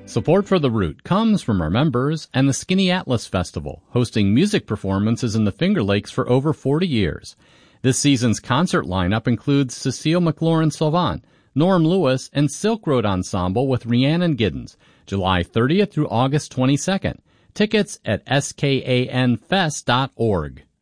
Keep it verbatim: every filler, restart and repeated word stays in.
Support for The Root comes from our members and the Skinny Atlas Festival, hosting music performances in the Finger Lakes for over forty years. This season's concert lineup includes Cecile McLaurin-Salvant, Norm Lewis, and Silk Road Ensemble with Rhiannon Giddens, July thirtieth through August twenty-second. Tickets at S K A N fest dot org.